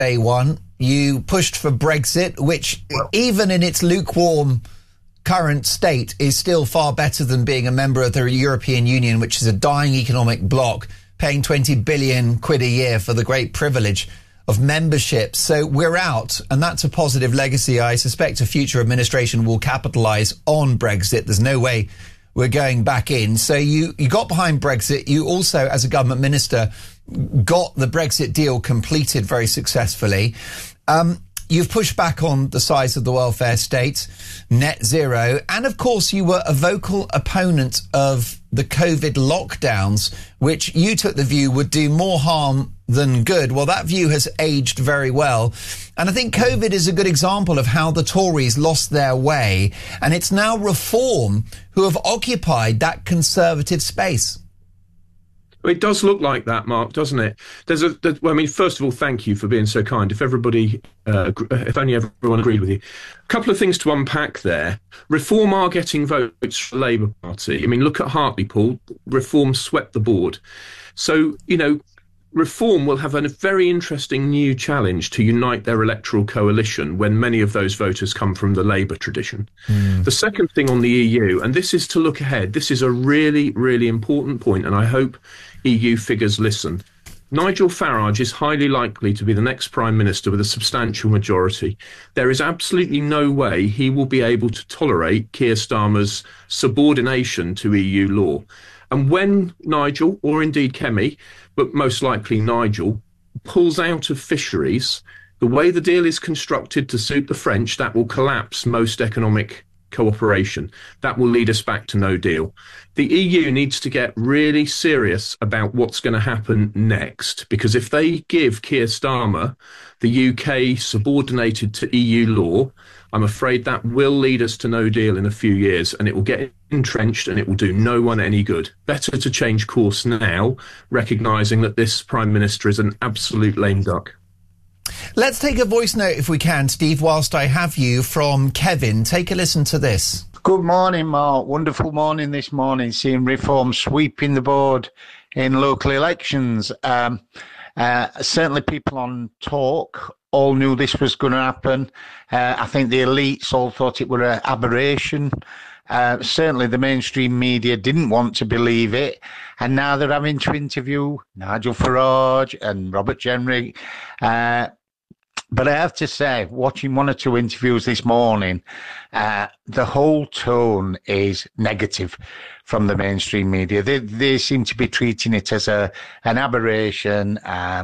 day one. You pushed for Brexit, which even in its lukewarm current state is still far better than being a member of the European Union, which is a dying economic bloc, paying 20 billion quid a year for the great privilege of membership. So we're out, and that's a positive legacy. I suspect a future administration will capitalise on Brexit. There's no way we're going back in. So you got behind Brexit. You also, as a government minister, got the Brexit deal completed very successfully. You've pushed back on the size of the welfare state, net zero, and of course you were a vocal opponent of the COVID lockdowns, which you took the view would do more harm than good. Well, that view has aged very well. And I think COVID is a good example of how the Tories lost their way. And it's now Reform who have occupied that Conservative space. It does look like that, Mark, doesn't it? I mean, first of all, thank you for being so kind. If only everyone agreed with you. A couple of things to unpack there. Reform are getting votes for the Labour Party. I mean, look at Hartlepool. Reform swept the board. So, Reform will have a very interesting new challenge to unite their electoral coalition when many of those voters come from the Labour tradition. The second thing on the EU, and this is to look ahead, this is a really, really important point, and I hope EU figures listen. Nigel Farage is highly likely to be the next Prime Minister with a substantial majority. There is absolutely no way he will be able to tolerate Keir Starmer's subordination to EU law. And when Nigel, or indeed Kemi, but most likely Nigel, pulls out of fisheries, the way the deal is constructed to suit the French, that will collapse most economic cooperation. That will lead us back to no deal. The EU needs to get really serious about what's going to happen next, because if they give Keir Starmer the UK subordinated to EU law, I'm afraid that will lead us to no deal in a few years, and it will get entrenched and it will do no one any good. Better to change course now, recognising that this Prime Minister is an absolute lame duck. Let's take a voice note if we can, Steve, whilst I have you, from Kevin. Take a listen to this. Good morning, Mark. Wonderful morning this morning, seeing Reform sweeping the board in local elections. Certainly people on Talk all knew this was going to happen. I think the elites all thought it were an aberration. Certainly the mainstream media didn't want to believe it. And now they're having to interview Nigel Farage and Robert Jenrick. But I have to say, watching one or two interviews this morning, the whole tone is negative from the mainstream media. They seem to be treating it as an aberration,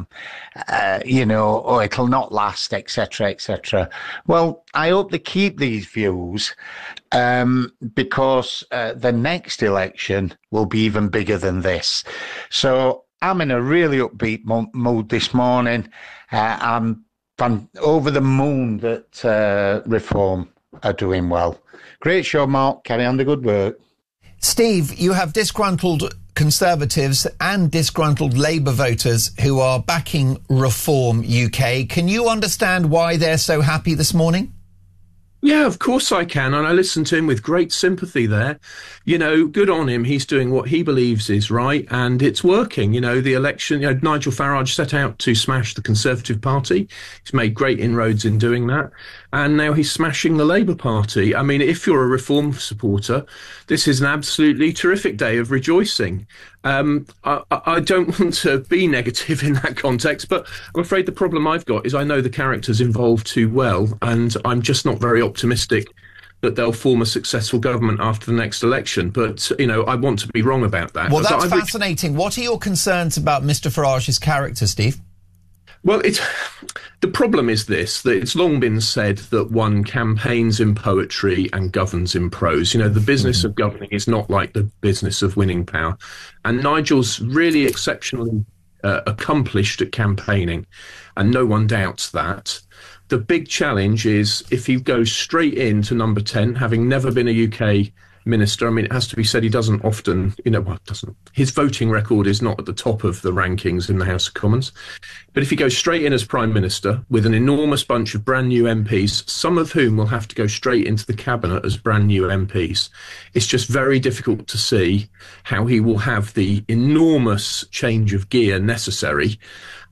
it'll not last, etc., etc. Well, I hope they keep these views because the next election will be even bigger than this. So I'm in a really upbeat mood this morning. I'm over the moon that Reform are doing well. Great show, Mark. Carry on the good work. Steve, you have disgruntled Conservatives and disgruntled Labour voters who are backing Reform UK. Can you understand why they're so happy this morning? Yeah, of course I can. And I listened to him with great sympathy there. Good on him. He's doing what he believes is right, and it's working. The election, Nigel Farage set out to smash the Conservative Party. He's made great inroads in doing that. And now he's smashing the Labour Party. I mean, if you're a Reform supporter, this is an absolutely terrific day of rejoicing. I don't want to be negative in that context, but I'm afraid the problem I've got is I know the characters involved too well, and I'm just not very optimistic that they'll form a successful government after the next election. But, I want to be wrong about that. Well, that's fascinating. What are your concerns about Mr. Farage's character, Steve? Well, the problem is this, that it's long been said that one campaigns in poetry and governs in prose. The business of governing is not like the business of winning power. And Nigel's really exceptionally accomplished at campaigning, and no one doubts that. The big challenge is if he goes straight into number 10, having never been a UK minister. I mean, it has to be said he doesn't often, his voting record is not at the top of the rankings in the House of Commons. But if he goes straight in as Prime Minister with an enormous bunch of brand new MPs, some of whom will have to go straight into the cabinet as brand new MPs, it's just very difficult to see how he will have the enormous change of gear necessary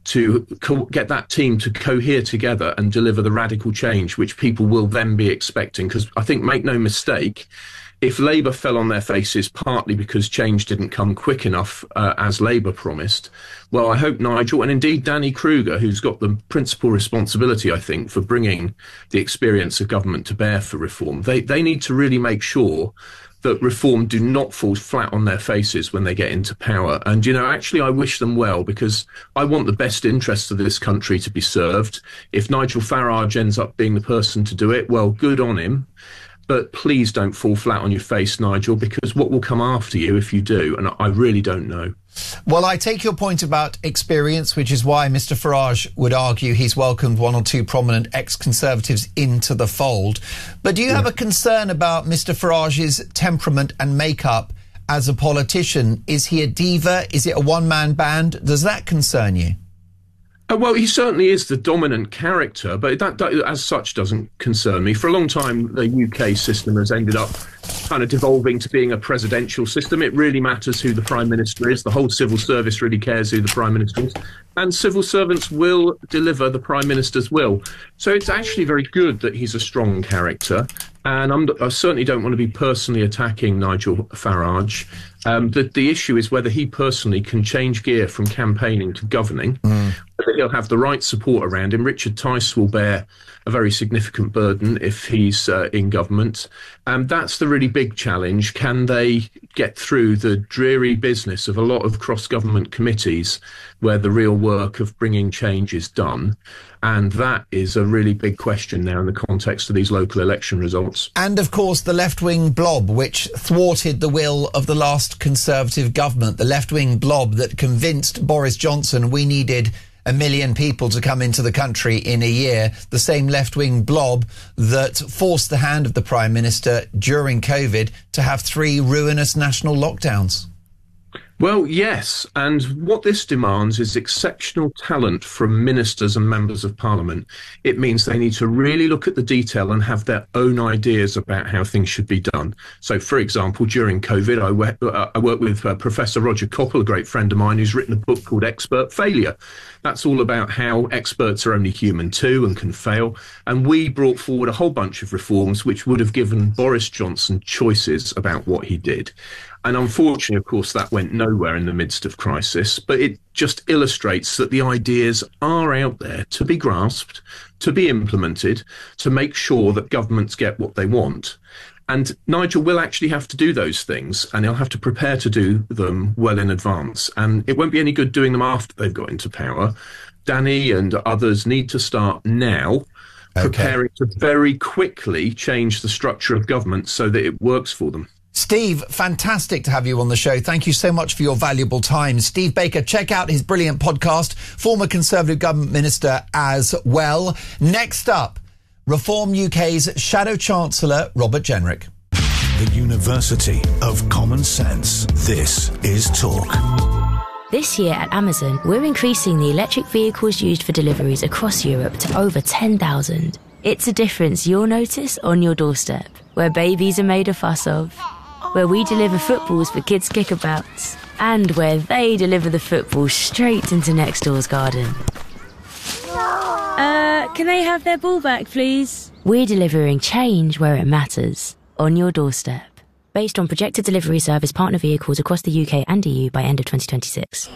to get that team to cohere together and deliver the radical change which people will then be expecting. Because I think, make no mistake, if Labour fell on their faces partly because change didn't come quick enough, as Labour promised, well, I hope Nigel, and indeed Danny Kruger, who's got the principal responsibility, I think, for bringing the experience of government to bear for reform, they need to really make sure that reform do not fall flat on their faces when they get into power. And, actually, I wish them well, because I want the best interests of this country to be served. If Nigel Farage ends up being the person to do it, well, good on him. But please don't fall flat on your face, Nigel, because what will come after you if you do? And I really don't know. Well, I take your point about experience, which is why Mr. Farage would argue he's welcomed one or two prominent ex-Conservatives into the fold. But do you have a concern about Mr. Farage's temperament and makeup as a politician? Is he a diva? Is it a one-man band? Does that concern you? Well, he certainly is the dominant character, but that as such doesn't concern me. For a long time, the UK system has ended up kind of devolving to being a presidential system. It really matters who the Prime Minister is. The whole civil service really cares who the Prime Minister is. And civil servants will deliver the Prime Minister's will. So it's actually very good that he's a strong character. And I certainly don't want to be personally attacking Nigel Farage. The issue is whether he personally can change gear from campaigning to governing, whether he'll have the right support around him. Richard Tice will bear a very significant burden if he's in government. That's the really big challenge. Can they get through the dreary business of a lot of cross-government committees where the real work of bringing change is done? And that is a really big question now in the context of these local election results. And, of course, the left-wing blob, which thwarted the will of the last Conservative government, the left-wing blob that convinced Boris Johnson we needed 1 million people to come into the country in a year, the same left-wing blob that forced the hand of the Prime Minister during COVID to have 3 ruinous national lockdowns. Well, yes, and what this demands is exceptional talent from ministers and members of Parliament. It means they need to really look at the detail and have their own ideas about how things should be done. So, for example, during COVID, I worked with Professor Roger Coppell, a great friend of mine, who's written a book called Expert Failure. That's all about how experts are only human too and can fail. And we brought forward a whole bunch of reforms which would have given Boris Johnson choices about what he did. And unfortunately, of course, that went nowhere in the midst of crisis. But it just illustrates that the ideas are out there to be grasped, to be implemented, to make sure that governments get what they want. And Nigel will actually have to do those things, and he'll have to prepare to do them well in advance. And it won't be any good doing them after they've got into power. Danny and others need to start now, preparing to very quickly change the structure of government so that it works for them. Steve, fantastic to have you on the show. Thank you so much for your valuable time. Steve Baker, check out his brilliant podcast, former Conservative government minister as well. Next up, Reform UK's Shadow Chancellor, Robert Jenrick. The University of Common Sense. This is Talk. This year at Amazon, we're increasing the electric vehicles used for deliveries across Europe to over 10,000. It's a difference you'll notice on your doorstep, where babies are made a fuss of, where we deliver footballs for kids' kickabouts, and where they deliver the football straight into next door's garden. Can they have their ball back, please? We're delivering change where it matters, on your doorstep. Based on projected delivery service partner vehicles across the UK and EU by end of 2026.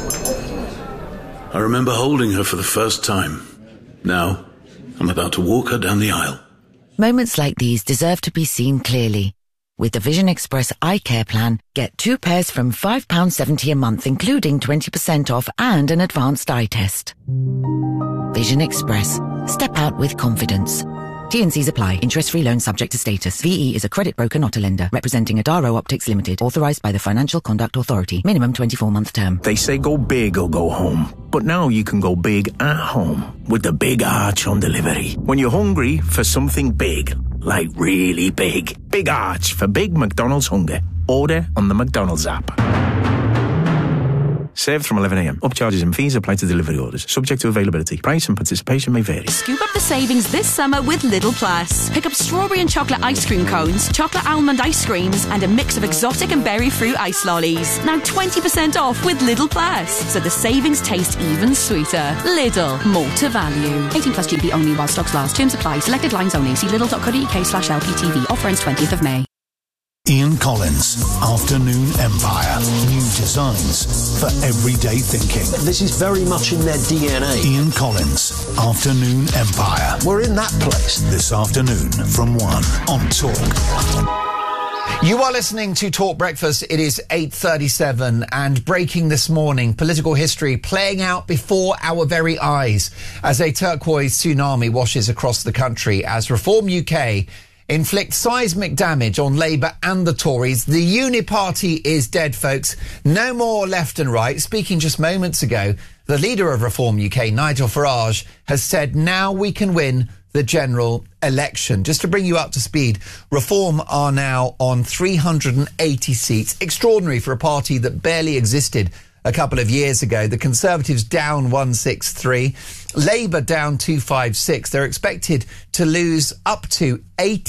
I remember holding her for the first time. Now, I'm about to walk her down the aisle. Moments like these deserve to be seen clearly. With the Vision Express Eye Care Plan, get 2 pairs from £5.70 a month, including 20% off and an advanced eye test. Vision Express. Step out with confidence. T&Cs apply. Interest-free loan subject to status. VE is a credit broker, not a lender. Representing Adaro Optics Limited. Authorised by the Financial Conduct Authority. Minimum 24-month term. They say go big or go home. But now you can go big at home with the Big Arch on delivery. When you're hungry for something big, like really big. Big Arch for big McDonald's hunger. Order on the McDonald's app. Served from 11 a.m. Upcharges and fees apply to delivery orders. Subject to availability. Price and participation may vary. Scoop up the savings this summer with Lidl Plus. Pick up strawberry and chocolate ice cream cones, chocolate almond ice creams, and a mix of exotic and berry fruit ice lollies. Now 20% off with Lidl Plus, so the savings taste even sweeter. Lidl, more to value. 18 plus GB only while stocks last. Terms apply. Selected lines only. See lidl.co.uk/LPTV. Offer ends 20th of May. Ian Collins, Afternoon Empire. New designs for everyday thinking. This is very much in their DNA. Ian Collins, Afternoon Empire. We're in that place. This afternoon from 1 on Talk. You are listening to Talk Breakfast. It is 8:37 and breaking this morning, political history playing out before our very eyes as a turquoise tsunami washes across the country as Reform UK inflicts seismic damage on Labour and the Tories. The Uni-Party is dead, folks. No more left and right. Speaking just moments ago, the leader of Reform UK, Nigel Farage, has said now we can win the general election. Just to bring you up to speed, Reform are now on 380 seats. Extraordinary for a party that barely existed a couple of years ago. The Conservatives down 163, Labour down 256. They're expected to lose up to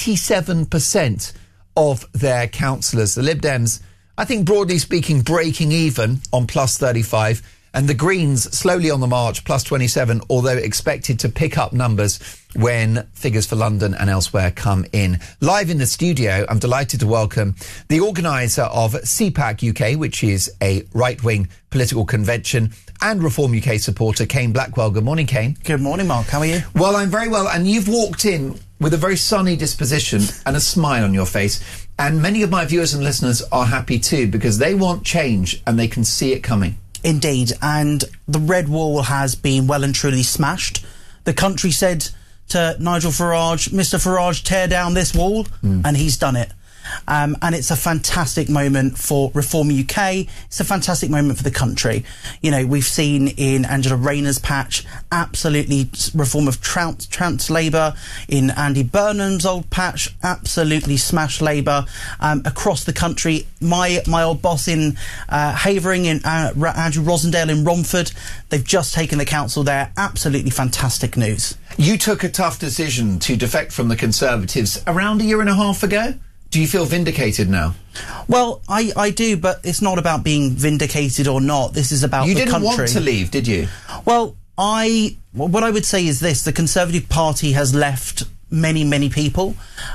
87% of their councillors. The Lib Dems, I think broadly speaking, breaking even on plus 35. And the Greens slowly on the march, plus 27, although expected to pick up numbers when figures for London and elsewhere come in. Live in the studio, I'm delighted to welcome the organiser of CPAC UK, which is a right-wing political convention, and Reform UK supporter, Kane Blackwell. Good morning, Kane. Good morning, Mark. How are you? Well, I'm very well. And you've walked in with a very sunny disposition and a smile on your face. And many of my viewers and listeners are happy too, because they want change and they can see it coming. Indeed, and the red wall has been well and truly smashed. The country said to Nigel Farage, Mr Farage, tear down this wall, and he's done it. And it's a fantastic moment for Reform UK. It's a fantastic moment for the country. You know, we've seen in Angela Rayner's patch, absolutely reform of trounced Labour. In Andy Burnham's old patch, absolutely smashed Labour. Across the country, my old boss in Havering, and Andrew Rosendale in Romford, they've just taken the council there. Absolutely fantastic news. You took a tough decision to defect from the Conservatives around a year and a half ago. Do you feel vindicated now? Well, I do, but it's not about being vindicated or not. This is about the country. You didn't want to leave, did you? Well, what I would say is this. The Conservative Party has left many people.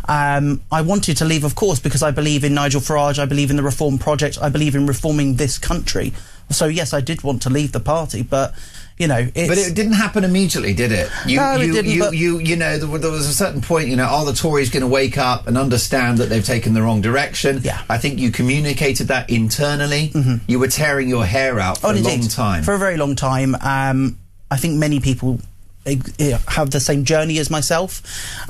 I wanted to leave, of course, because I believe in Nigel Farage, I believe in the Reform Project, I believe in reforming this country. So, yes, I did want to leave the party, but... You know, but it didn't happen immediately, did it? No, it didn't. You know, there was a certain point. You know, are the Tories going to wake up and understand that they've taken the wrong direction? Yeah. I think you communicated that internally. You were tearing your hair out for a long time. For a very long time. I think many people have the same journey as myself.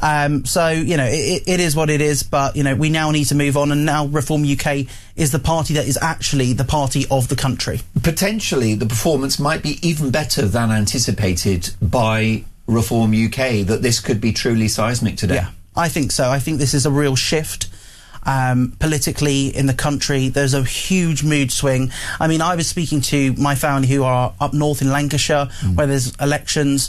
So, you know, it is what it is, but, you know, we now need to move on, and now Reform UK is the party that is actually the party of the country. Potentially, the performance might be even better than anticipated by Reform UK, that this could be truly seismic today. Yeah, I think so. I think this is a real shift. Politically in the country, there's a huge mood swing. I mean, I was speaking to my family who are up north in Lancashire, where there's elections,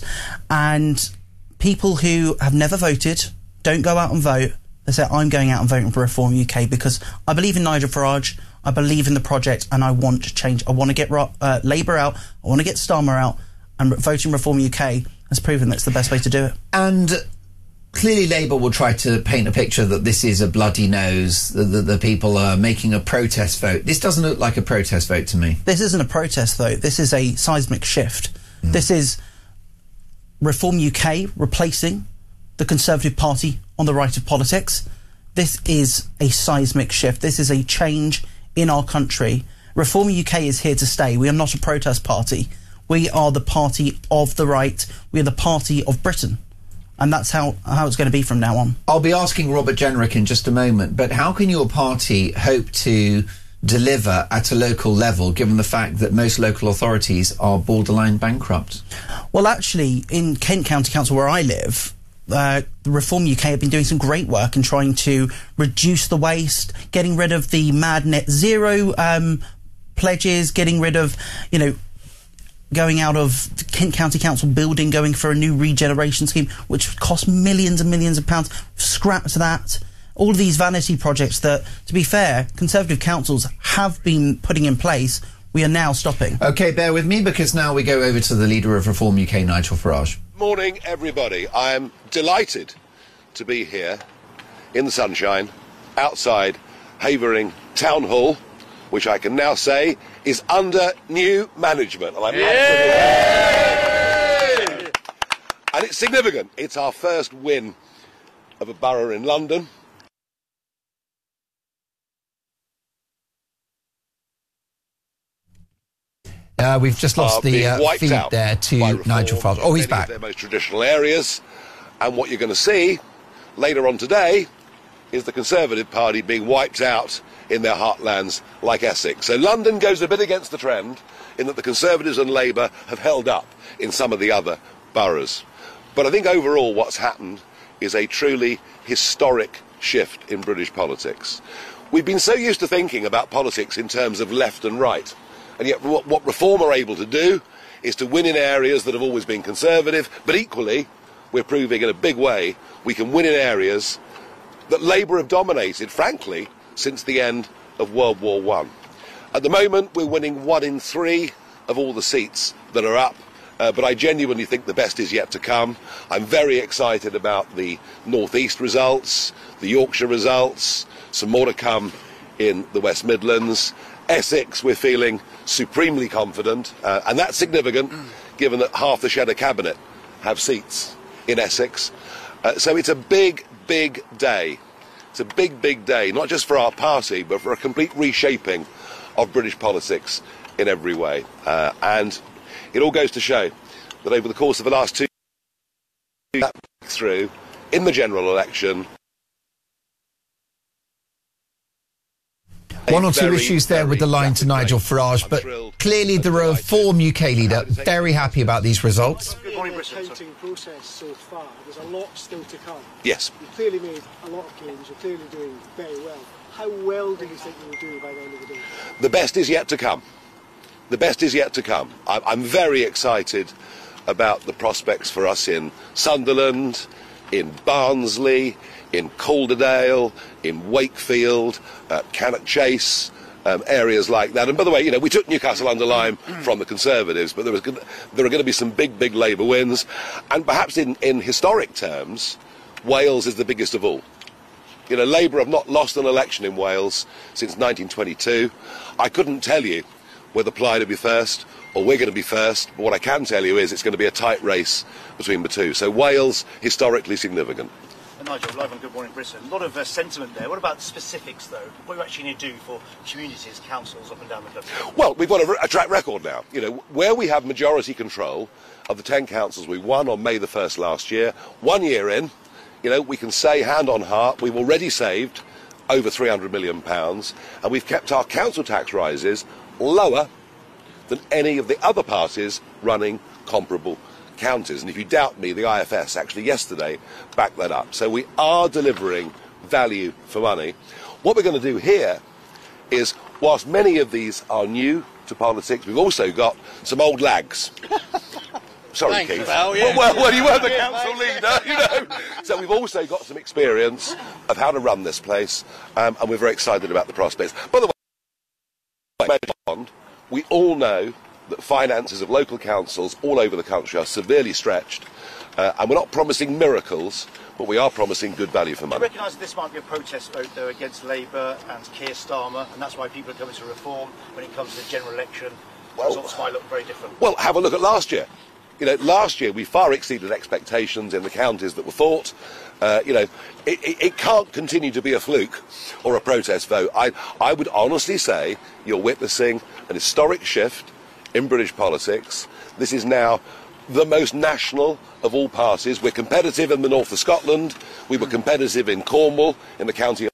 and people who have never voted don't go out and vote. They say, I'm going out and voting for Reform UK because I believe in Nigel Farage, I believe in the project, and I want change. I want to get Labour out, I want to get Starmer out, and voting Reform UK has proven that's the best way to do it. And clearly Labour will try to paint a picture that this is a bloody nose, that the people are making a protest vote. This doesn't look like a protest vote to me. This isn't a protest vote. This is a seismic shift. This is Reform UK replacing the Conservative Party on the right of politics. This is a seismic shift. This is a change in our country. Reform UK is here to stay. We are not a protest party. We are the party of the right. We are the party of Britain. And that's how it's going to be from now on. I'll be asking Robert Jenrick in just a moment, but how can your party hope to deliver at a local level, given the fact that most local authorities are borderline bankrupt? Well, actually, in Kent County Council, where I live, the Reform UK have been doing some great work in trying to reduce the waste, getting rid of the mad net zero pledges, getting rid of, going out of the Kent County Council building, going for a new regeneration scheme, which cost millions and millions of pounds, scrapped that. All of these vanity projects that, to be fair, Conservative councils have been putting in place, we are now stopping. OK, bear with me, because now we go over to the leader of Reform UK, Nigel Farage. Morning, everybody. I am delighted to be here in the sunshine outside Havering Town Hall, which I can now say is under new management. And and it's significant. It's our first win of a borough in London. We've just lost the feed there to Nigel Farage. Oh, he's back. Their most traditional areas, and what you're going to see later on today is the Conservative Party being wiped out in their heartlands like Essex. So London goes a bit against the trend in that the Conservatives and Labour have held up in some of the other boroughs. But I think overall what's happened is a truly historic shift in British politics. We've been so used to thinking about politics in terms of left and right, and yet what Reform are able to do is to win in areas that have always been Conservative, but equally we're proving in a big way we can win in areas that Labour have dominated, frankly, since the end of World War I. At the moment, we're winning 1 in 3 of all the seats that are up, but I genuinely think the best is yet to come. I'm very excited about the North East results, the Yorkshire results, some more to come in the West Midlands. Essex, we're feeling supremely confident, and that's significant given that half the Cheddar Cabinet have seats in Essex. So it's a big, big day. It's a big, big day, not just for our party, but for a complete reshaping of British politics in every way. And it all goes to show that over the course of the last 2 years, through in the general election, one or two issues there with the line to Nigel Farage, but clearly the Reform UK leader very happy about these results. Good morning, Britain. The counting process so far, there's a lot still to come. Yes. You've clearly made a lot of gains, you're clearly doing very well. How well do you think you will do by the end of the day? The best is yet to come. The best is yet to come. I'm very excited about the prospects for us in Sunderland, in Barnsley, in Calderdale, in Wakefield, Cannock Chase, areas like that. And by the way, we took Newcastle under Lyme from the Conservatives, but there are going to be some big, big Labour wins. And perhaps in historic terms, Wales is the biggest of all. Labour have not lost an election in Wales since 1922. I couldn't tell you whether Plaid will be first or we're going to be first, but what I can tell you is it's going to be a tight race between the two. So Wales, historically significant. Nigel, live on Good Morning Britain. A lot of sentiment there. What about specifics, though? What are you actually going to do for communities, councils up and down the country? Well, we've got a track record now. Where we have majority control of the 10 councils we won on May the 1st last year, 1 year in, we can say hand on heart we've already saved over £300 million, and we've kept our council tax rises lower than any of the other parties running comparable counties. And if you doubt me, the IFS actually yesterday backed that up. So we are delivering value for money. What we're going to do here is, whilst many of these are new to politics, we've also got some old lags. Sorry, Thanks, Keith. Val, yeah. Well, you weren't the council leader, So we've also got some experience of how to run this place, and we're very excited about the prospects. By the way, we all know that finances of local councils all over the country are severely stretched, and we're not promising miracles, but we are promising good value for money. Do you recognise that this might be a protest vote, though, against Labour and Keir Starmer, and that's why people are coming to Reform when it comes to the general election? The results might look very different. Well, have a look at last year. Last year we far exceeded expectations in the counties that were fought. It can't continue to be a fluke or a protest vote. I would honestly say you're witnessing an historic shift in British politics. This is now the most national of all parties. We're competitive in the north of Scotland. We were competitive in Cornwall, in the county of...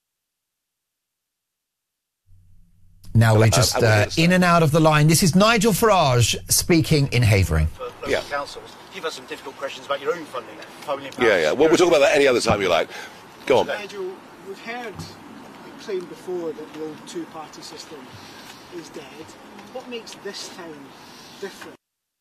Now we're just in and out of the line. This is Nigel Farage speaking in Havering. For local councils, you've had some difficult questions about your own funding. Yeah. Well, we'll talk about that any other time you like. Go on. Nigel, we've heard it claimed before that the old two-party system is dead. What makes this town different?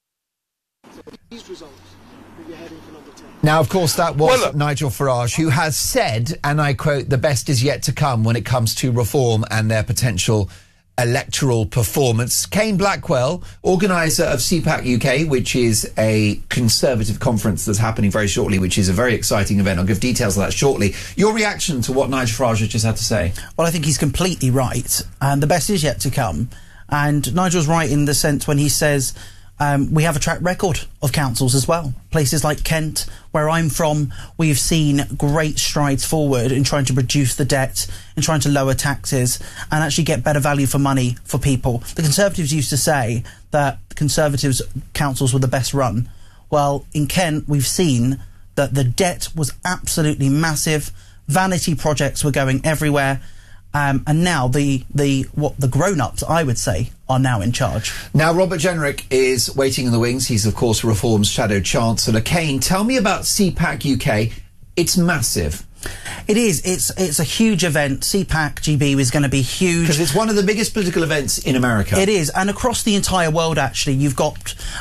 So these results, you're heading for number 10. Now, of course, that was Nigel Farage, who has said, and I quote, "The best is yet to come when it comes to reform and their potential electoral performance." Kane Blackwell, organiser of CPAC UK, which is a Conservative conference that's happening very shortly, which is a very exciting event. I'll give details of that shortly. Your reaction to what Nigel Farage has just had to say? Well, I think he's completely right, and the best is yet to come. And Nigel's right in the sense when he says we have a track record of councils as well. Places like Kent, where I'm from, we've seen great strides forward in trying to reduce the debt, in trying to lower taxes and actually get better value for money for people. The Conservatives used to say that Conservatives' councils were the best run. Well, in Kent, we've seen that the debt was absolutely massive. Vanity projects were going everywhere. And now the grown-ups, I would say, are now in charge. Now, Robert Jenrick is waiting in the wings. He's, of course, Reform's Shadow Chancellor. Kane, tell me about CPAC UK. It's massive. It is. It's a huge event. CPAC GB is going to be huge. Because it's one of the biggest political events in America. It is. And across the entire world, actually. You've got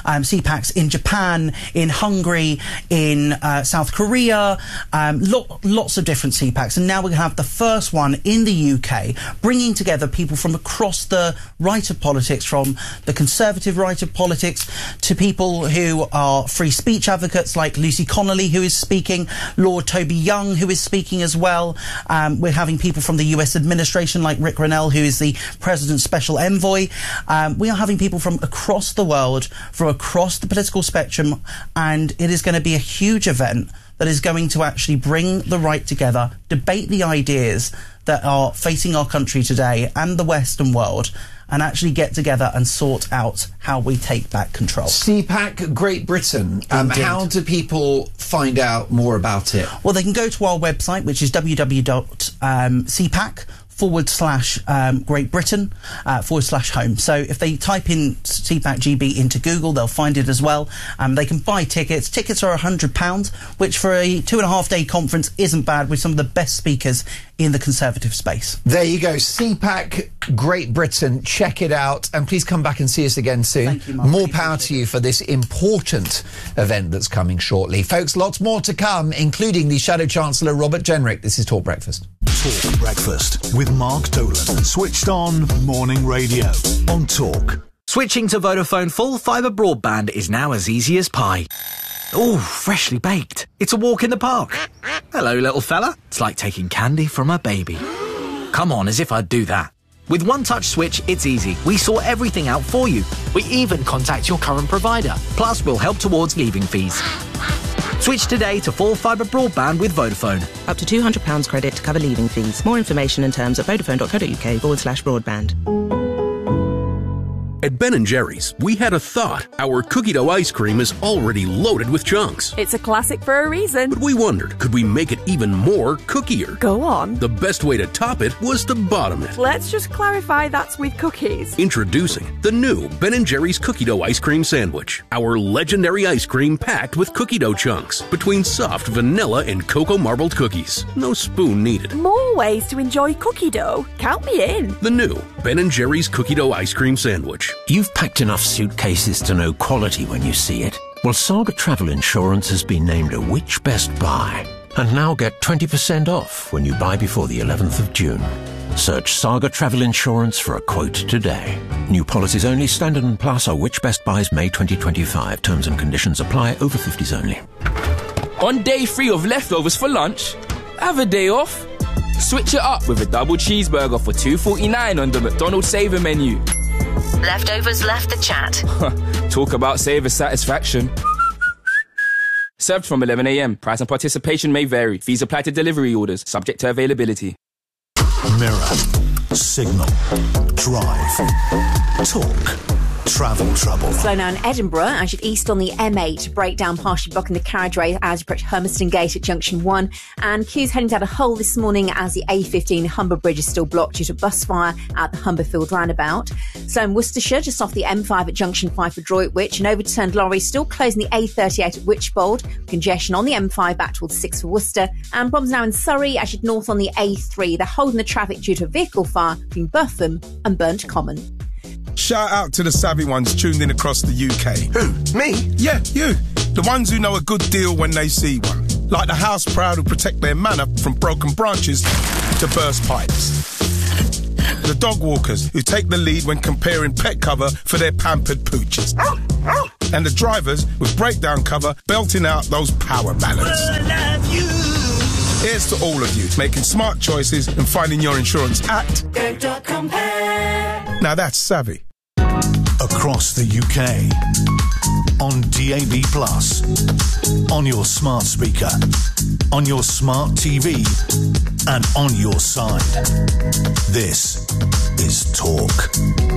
CPACs in Japan, in Hungary, in South Korea, lots of different CPACs. And now we're going to have the first one in the UK, bringing together people from across the right of politics, from the Conservative right of politics, to people who are free speech advocates like Lucy Connolly, who is speaking, Lord Toby Young, who is speaking as well. We're having people from the US administration like Rick Grenell, who is the President's Special Envoy. We are having people from across the world, from across the political spectrum, and it is going to be a huge event that is going to actually bring the right together, debate the ideas that are facing our country today and the Western world, and actually get together and sort out how we take back control. CPAC Great Britain. How do people find out more about it? Well, they can go to our website, which is www.cpac.com/Great Britain /home. So if they type in CPAC GB into Google, they'll find it as well. They can buy tickets. Tickets are £100, which for a 2.5-day conference isn't bad, with some of the best speakers in the Conservative space. There you go. CPAC Great Britain. Check it out. And please come back and see us again soon. Thank you, Mark. More power to you for this important event that's coming shortly. Folks, lots more to come, including the Shadow Chancellor, Robert Jenrick. This is Talk Breakfast. Talk Breakfast with Mark Dolan. Switched on morning radio on Talk. Switching to Vodafone full fibre broadband is now as easy as pie. Ooh, freshly baked. It's a walk in the park. Hello, little fella. It's like taking candy from a baby. Come on, as if I'd do that. With One Touch Switch, it's easy. We sort everything out for you. We even contact your current provider. Plus, we'll help towards leaving fees. Switch today to full fibre broadband with Vodafone. Up to £200 credit to cover leaving fees. More information and terms at vodafone.co.uk/broadband. At Ben & Jerry's, we had a thought. Our cookie dough ice cream is already loaded with chunks. It's a classic for a reason. But we wondered, could we make it even more cookier? Go on. The best way to top it was to bottom it. Let's just clarify that's with cookies. Introducing the new Ben & Jerry's cookie dough ice cream sandwich. Our legendary ice cream packed with cookie dough chunks between soft vanilla and cocoa marbled cookies. No spoon needed. More ways to enjoy cookie dough. Count me in. The new Ben & Jerry's cookie dough ice cream sandwich. You've packed enough suitcases to know quality when you see it. Well, Saga Travel Insurance has been named a Which Best Buy. And now get 20% off when you buy before the 11th of June. Search Saga Travel Insurance for a quote today. New policies only. Standard & Plus are Which Best Buys May 2025. Terms and conditions apply. Over 50s only. On day 3 of leftovers for lunch, have a day off. Switch it up with a double cheeseburger for $2.49 on the McDonald's Saver menu. Leftovers left the chat. Talk about saver satisfaction. Served from 11 a.m. Price and participation may vary. Fees apply to delivery orders. Subject to availability. Mirror. Signal. Drive. Talk. Travel trouble. Slow now in Edinburgh as you east on the M8, breakdown partially blocking the carriageway as you approach Hermiston Gate at junction 1, and queues heading down a hole this morning as the A15 Humber Bridge is still blocked due to bus fire at the Humberfield roundabout. Slow in Worcestershire just off the M5 at junction 5 for Droitwich, an overturned lorry still closing the A38 at Wychbold, congestion on the M5 back towards 6 for Worcester, and problems now in Surrey as you north on the A3. They're holding the traffic due to a vehicle fire between Burtham and Burnt Common. shout out to the savvy ones tuned in across the UK. Who? Me? Yeah, you. The ones who know a good deal when they see one. Like the house proud who protect their manor from broken branches to burst pipes. The dog walkers who take the lead when comparing pet cover for their pampered pooches. And the drivers with breakdown cover belting out those power ballads. I love you. Here's to all of you making smart choices and finding your insurance at Go.compare. Now that's savvy. Across the UK, on DAB+, on your smart speaker, on your smart TV, and on your side. This is Talk.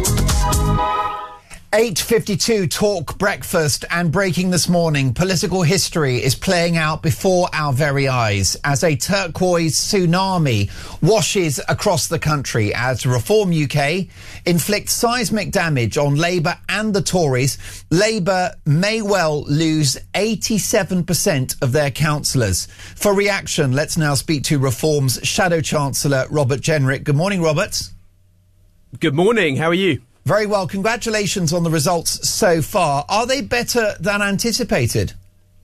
8:52 Talk Breakfast, and breaking this morning, political history is playing out before our very eyes as a turquoise tsunami washes across the country as Reform UK inflicts seismic damage on Labour and the Tories. Labour may well lose 87% of their councillors. For reaction, let's now speak to Reform's Shadow Chancellor, Robert Jenrick. Good morning, Robert. Good morning. How are you? Very well. Congratulations on the results so far. Are they better than anticipated?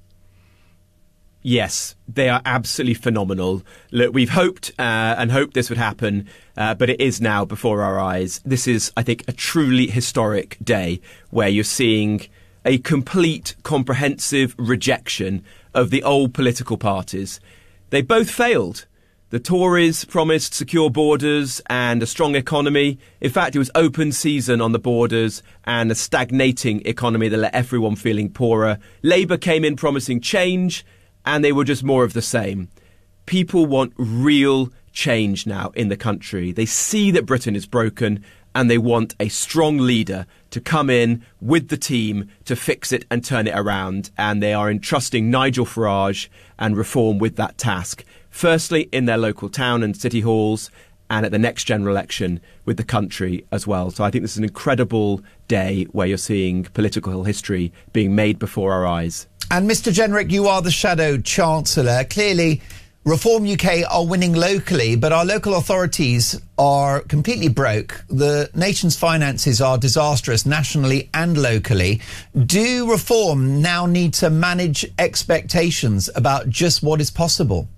Yes, they are absolutely phenomenal. Look, we've hoped and hoped this would happen, but it is now before our eyes. This is, I think, a truly historic day where you're seeing a complete, comprehensive rejection of the old political parties. They both failed. The Tories promised secure borders and a strong economy. In fact, it was open season on the borders and a stagnating economy that left everyone feeling poorer. Labour came in promising change, and they were just more of the same. People want real change now in the country. They see that Britain is broken, and they want a strong leader to come in with the team to fix it and turn it around. And they are entrusting Nigel Farage and Reform with that task. Firstly, in their local town and city halls, and at the next general election with the country as well. So I think this is an incredible day where you're seeing political history being made before our eyes. And Mr. Jenrick, you are the Shadow Chancellor. Clearly, Reform UK are winning locally, but our local authorities are completely broke. The nation's finances are disastrous nationally and locally. Do Reform now need to manage expectations about just what is possible?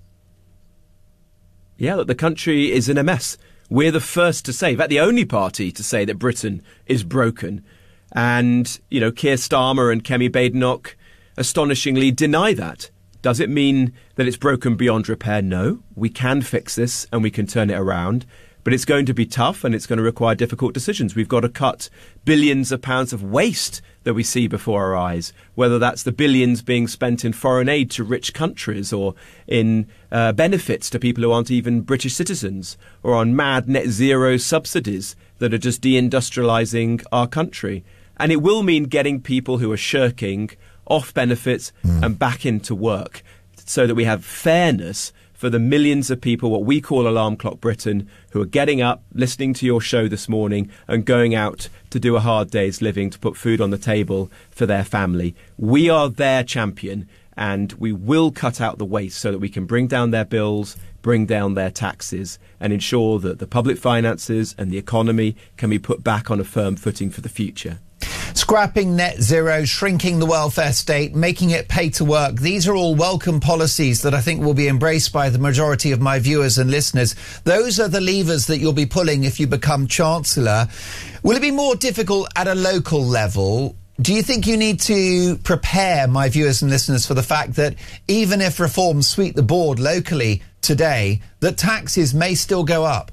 Yeah, look, the country is in a mess. We're the first to say, in fact, the only party to say that Britain is broken. And, you know, Keir Starmer and Kemi Badenoch astonishingly deny that. Does it mean that it's broken beyond repair? No. We can fix this and we can turn it around. But it's going to be tough and it's going to require difficult decisions. We've got to cut billions of pounds of waste that we see before our eyes, whether that's the billions being spent in foreign aid to rich countries or in benefits to people who aren't even British citizens, or on mad net zero subsidies that are just deindustrialising our country. And it will mean getting people who are shirking off benefits and back into work so that we have fairness for the millions of people, what we call Alarm Clock Britain, who are getting up, listening to your show this morning and going out to do a hard day's living to put food on the table for their family. We are their champion, and we will cut out the waste so that we can bring down their bills, bring down their taxes, and ensure that the public finances and the economy can be put back on a firm footing for the future. Scrapping net zero, shrinking the welfare state, making it pay to work. These are all welcome policies that I think will be embraced by the majority of my viewers and listeners. Those are the levers that you'll be pulling if you become Chancellor. Will it be more difficult at a local level? Do you think you need to prepare my viewers and listeners for the fact that even if reforms sweep the board locally today, that taxes may still go up?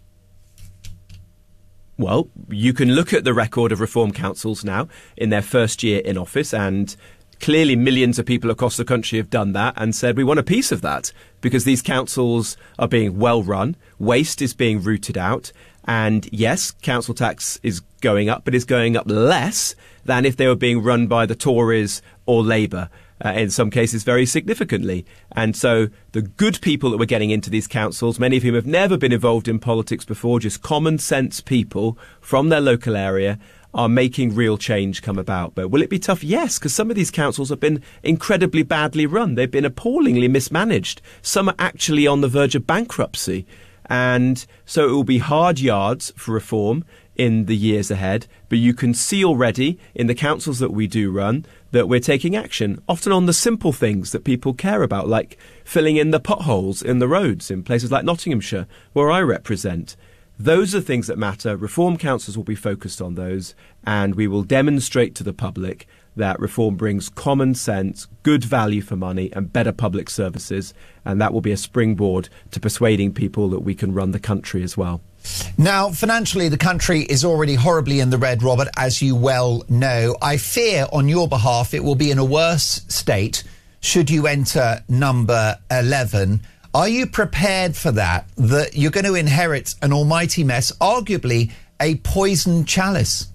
Well, you can look at the record of reform councils now in their first year in office, and clearly millions of people across the country have done that and said we want a piece of that because these councils are being well run, waste is being rooted out, and yes, council tax is going up, but it's going up less than if they were being run by the Tories or Labour. In some cases very significantly. And so the good people that were getting into these councils, many of whom have never been involved in politics before, just common sense people from their local area, are making real change come about. But will it be tough? Yes, because some of these councils have been incredibly badly run. They've been appallingly mismanaged. Some are actually on the verge of bankruptcy. And so it will be hard yards for reform in the years ahead, but you can see already in the councils that we do run that we're taking action, often on the simple things that people care about, like filling in the potholes in the roads in places like Nottinghamshire, where I represent. Those are things that matter. Reform councils will be focused on those, and we will demonstrate to the public that reform brings common sense, good value for money, and better public services, and that will be a springboard to persuading people that we can run the country as well. Now, financially, the country is already horribly in the red, Robert, as you well know. I fear, on your behalf, it will be in a worse state should you enter number 11. Are you prepared for that you're going to inherit an almighty mess, arguably a poisoned chalice?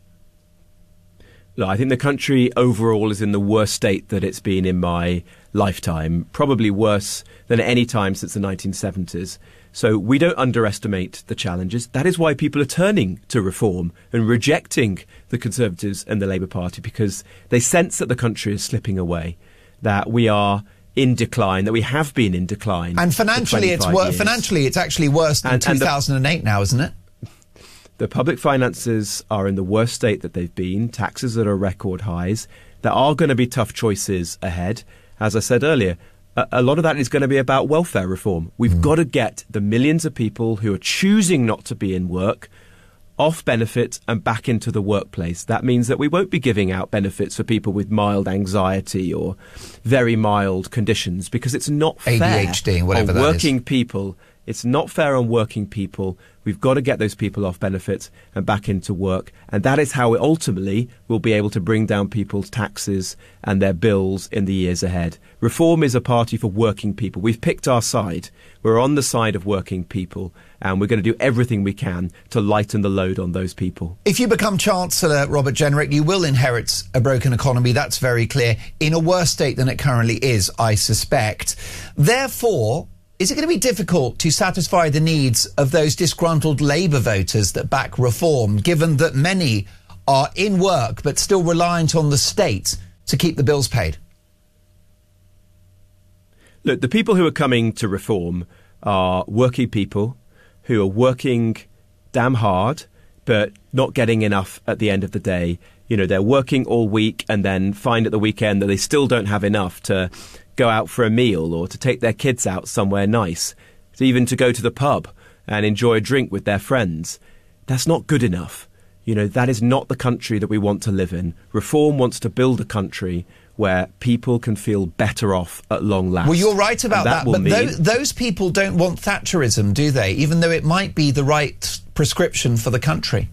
Look, I think the country overall is in the worst state that it's been in my lifetime, probably worse than at any time since the 1970s. So we don't underestimate the challenges. That is why people are turning to reform and rejecting the Conservatives and the Labour Party, because they sense that the country is slipping away, that we are in decline, that we have been in decline. And financially, it's actually worse than 2008 now, isn't it? The public finances are in the worst state that they've been, taxes that are record highs. There are going to be tough choices ahead. As I said earlier, a lot of that is going to be about welfare reform. We've got to get the millions of people who are choosing not to be in work off benefit and back into the workplace. That means that we won't be giving out benefits for people with mild anxiety or very mild conditions, because it's not fair ADHD, whatever on that working is. people. It's not fair on working people. We've got to get those people off benefits and back into work. And that is how we ultimately will be able to bring down people's taxes and their bills in the years ahead. Reform is a party for working people. We've picked our side. We're on the side of working people, and we're going to do everything we can to lighten the load on those people. If you become Chancellor, Robert Jenrick, you will inherit a broken economy. That's very clear. In a worse state than it currently is, I suspect. Therefore, is it going to be difficult to satisfy the needs of those disgruntled Labour voters that back reform, given that many are in work but still reliant on the state to keep the bills paid? Look, the people who are coming to reform are working people who are working damn hard but not getting enough at the end of the day. You know, they're working all week and then find at the weekend that they still don't have enough to go out for a meal or to take their kids out somewhere nice, even to go to the pub and enjoy a drink with their friends. That's not good enough. You know, that is not the country that we want to live in. Reform wants to build a country where people can feel better off at long last. Well, you're right about that, but mean those people don't want Thatcherism, do they? Even though it might be the right prescription for the country.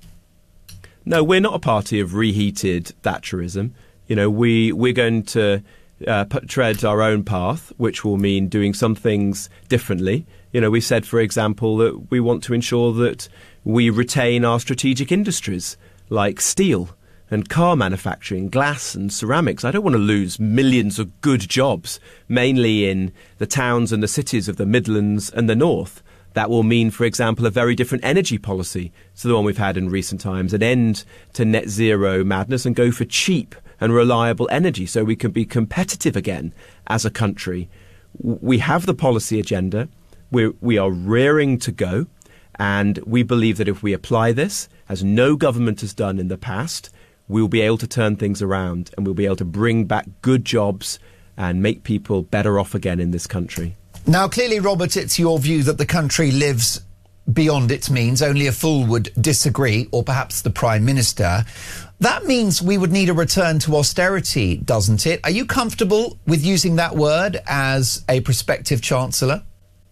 No, we're not a party of reheated Thatcherism. You know, we're going to tread our own path, which will mean doing some things differently. You know, we said, for example, that we want to ensure that we retain our strategic industries like steel and car manufacturing, glass and ceramics. I don't want to lose millions of good jobs, mainly in the towns and the cities of the Midlands and the North. That will mean, for example, a very different energy policy to the one we've had in recent times, an end to net zero madness and go for cheap and reliable energy so we can be competitive again as a country. We have the policy agenda. We are rearing to go, and we believe that if we apply this, as no government has done in the past, we'll be able to turn things around and we'll be able to bring back good jobs and make people better off again in this country. Now, clearly, Robert, it's your view that the country lives beyond its means. Only a fool would disagree, or perhaps the Prime Minister. That means we would need a return to austerity, doesn't it? Are you comfortable with using that word as a prospective Chancellor?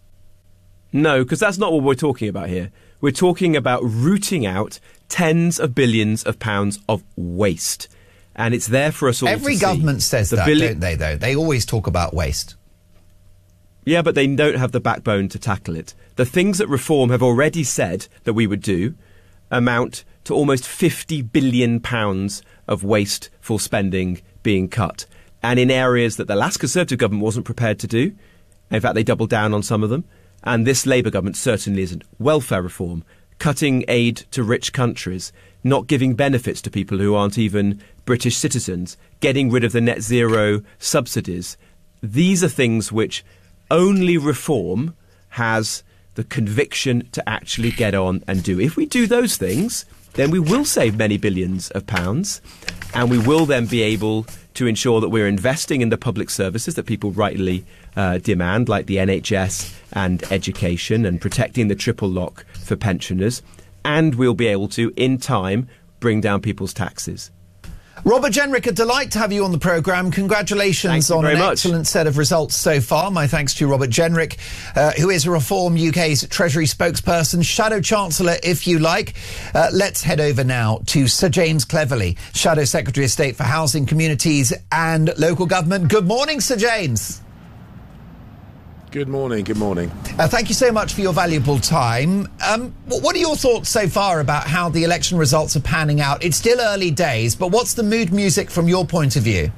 No, because that's not what we're talking about here. We're talking about rooting out tens of billions of pounds of waste. And it's there for us all to see. Every government says that, don't they, though? They always talk about waste. Yeah, but they don't have the backbone to tackle it. The things that Reform have already said that we would do amount to almost £50 billion of wasteful spending being cut. And in areas that the last Conservative government wasn't prepared to do. In fact, they doubled down on some of them. And this Labour government certainly isn't. Welfare reform, cutting aid to rich countries, not giving benefits to people who aren't even British citizens, getting rid of the net zero subsidies. These are things which only Reform has the conviction to actually get on and do. If we do those things, then we will save many billions of pounds, and we will then be able to ensure that we're investing in the public services that people rightly demand, like the NHS and education, and protecting the triple lock for pensioners, and we'll be able to, in time, bring down people's taxes. Robert Jenrick, a delight to have you on the programme. Congratulations on an excellent set of results so far. My thanks to Robert Jenrick, who is a Reform UK's Treasury spokesperson, Shadow Chancellor, if you like. Let's head over now to Sir James Cleverly, Shadow Secretary of State for Housing, Communities and Local Government. Good morning, Sir James. Good morning, good morning. Thank you so much for your valuable time. What are your thoughts so far about how the election results are panning out? It's still early days, but what's the mood music from your point of view?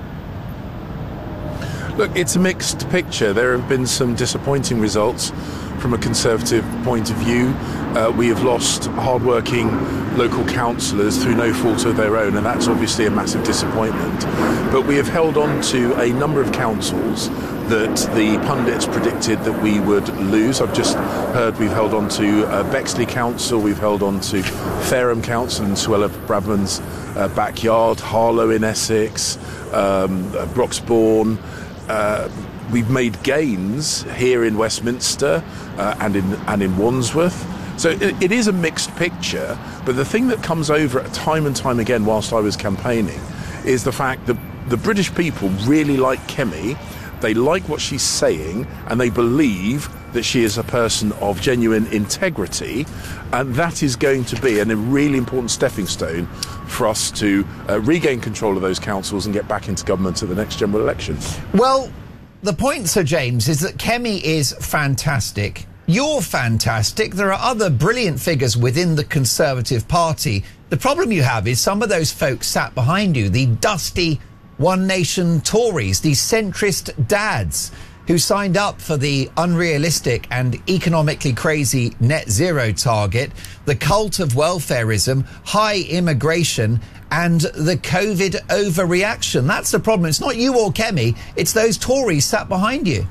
Look, it's a mixed picture. There have been some disappointing results from a Conservative point of view. We have lost hard-working local councillors through no fault of their own, and that's obviously a massive disappointment. But we have held on to a number of councils that the pundits predicted that we would lose. I've just heard we've held on to Bexley Council, we've held on to Fareham Council in Suella Braverman's backyard, Harlow in Essex, Broxbourne. We've made gains here in Westminster and in Wandsworth. So it is a mixed picture, but the thing that comes over time and time again whilst I was campaigning is the fact that the British people really like Kemi. They like what she's saying, and they believe that she is a person of genuine integrity, and that is going to be a really important stepping stone for us to regain control of those councils and get back into government at the next general election. Well, the point, Sir James, is that Kemi is fantastic. You're fantastic. There are other brilliant figures within the Conservative Party. The problem you have is some of those folks sat behind you, the dusty One Nation Tories, these centrist dads who signed up for the unrealistic and economically crazy net zero target, the cult of welfarism, high immigration and the COVID overreaction. That's the problem. It's not you or Kemi, it's those Tories sat behind you.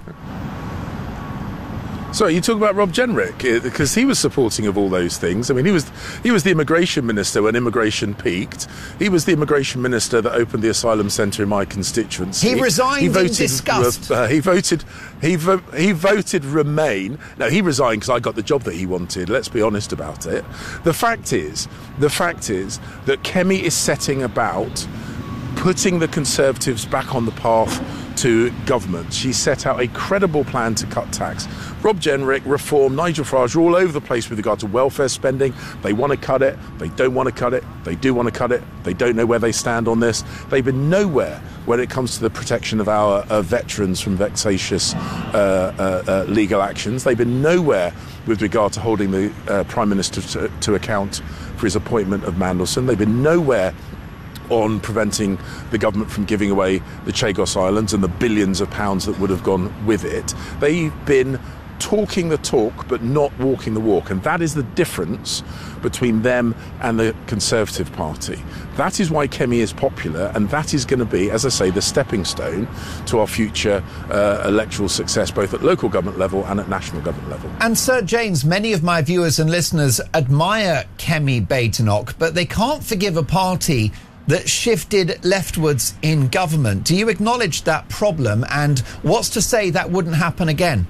So you talk about Rob Jenrick, because he was supporting of all those things. I mean, he was the immigration minister when immigration peaked. He was the immigration minister that opened the asylum centre in my constituency. He resigned in disgust. He voted Remain. No, he resigned because I got the job that he wanted. Let's be honest about it. The fact is that Kemi is setting about putting the Conservatives back on the path to government. She set out a credible plan to cut tax. Rob Jenrick, Reform, Nigel Farage are all over the place with regard to welfare spending. They want to cut it, they don't want to cut it, they do want to cut it, they don't know where they stand on this. They've been nowhere when it comes to the protection of our veterans from vexatious legal actions. They've been nowhere with regard to holding the Prime Minister to account for his appointment of Mandelson. They've been nowhere on preventing the government from giving away the Chagos Islands and the billions of pounds that would have gone with it. They've been talking the talk but not walking the walk, and that is the difference between them and the Conservative Party. That is why Kemi is popular, and that is going to be, as I say, the stepping stone to our future electoral success, both at local government level and at national government level. And Sir James, many of my viewers and listeners admire Kemi Badenoch, but they can't forgive a party that shifted leftwards in government. Do you acknowledge that problem, and what's to say that wouldn't happen again?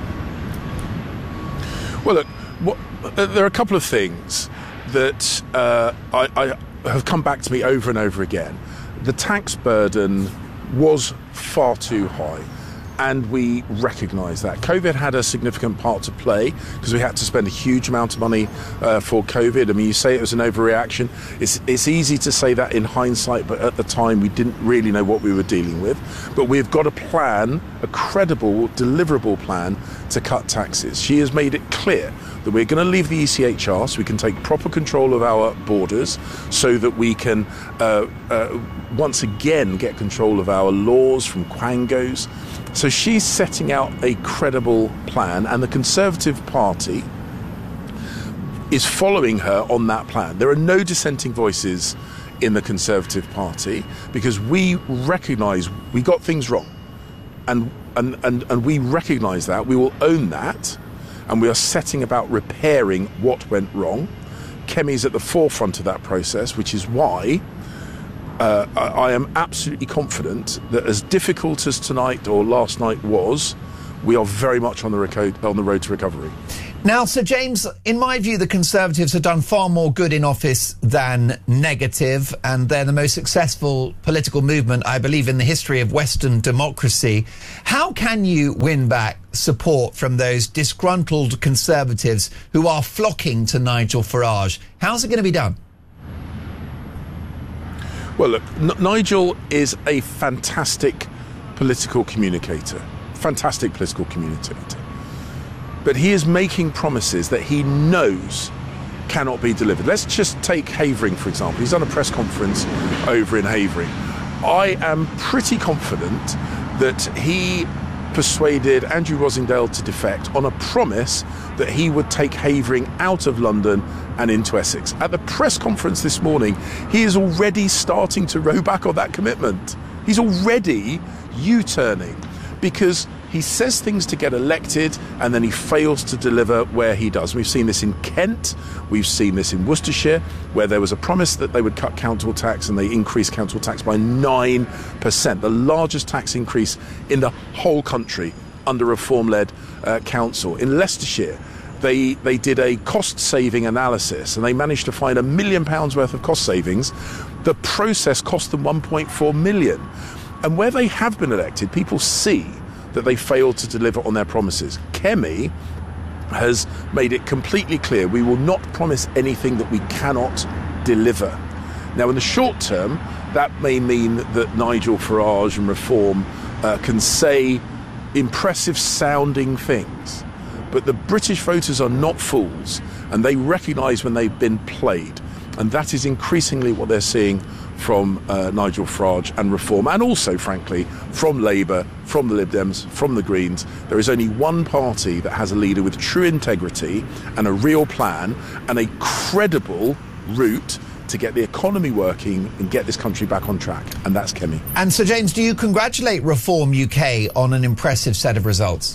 Well, look, there are a couple of things that I have come back to me over and over again. The tax burden was far too high, and we recognise that. COVID had a significant part to play because we had to spend a huge amount of money for COVID. I mean, you say it was an overreaction. It's easy to say that in hindsight, but at the time we didn't really know what we were dealing with. But we've got a plan, a credible, deliverable plan to cut taxes. She has made it clear that we're going to leave the ECHR so we can take proper control of our borders, so that we can once again get control of our laws from quangos. So she's setting out a credible plan, and the Conservative Party is following her on that plan. There are no dissenting voices in the Conservative Party because we recognise we got things wrong, and we recognise that. We will own that, and we are setting about repairing what went wrong. Kemi's at the forefront of that process, which is why I am absolutely confident that as difficult as tonight or last night was, we are very much on the road to recovery. Now, Sir James, in my view, the Conservatives have done far more good in office than negative, and they're the most successful political movement, I believe, in the history of Western democracy. How can you win back support from those disgruntled Conservatives who are flocking to Nigel Farage? How's it going to be done? Well, look, Nigel is a fantastic political communicator. Fantastic political communicator. But he is making promises that he knows cannot be delivered. Let's just take Havering, for example. He's done a press conference over in Havering. I am pretty confident that he persuaded Andrew Rosindale to defect on a promise that he would take Havering out of London and into Essex. At the press conference this morning, he is already starting to row back on that commitment. He's already U-turning because he says things to get elected and then he fails to deliver where he does. We've seen this in Kent, we've seen this in Worcestershire, where there was a promise that they would cut council tax and they increased council tax by 9%, the largest tax increase in the whole country under Reform-led council. In Leicestershire, they did a cost-saving analysis and they managed to find £1 million worth of cost savings. The process cost them 1.4 million. And where they have been elected, people see that they failed to deliver on their promises. Kemi has made it completely clear we will not promise anything that we cannot deliver. Now, in the short term, that may mean that Nigel Farage and Reform can say impressive sounding things. But the British voters are not fools, and they recognise when they've been played. And that is increasingly what they're seeing from Nigel Farage and Reform, and also, frankly, from Labour, from the Lib Dems, from the Greens. There is only one party that has a leader with true integrity and a real plan and a credible route to get the economy working and get this country back on track, and that's Kemi. And Sir James, do you congratulate Reform UK on an impressive set of results?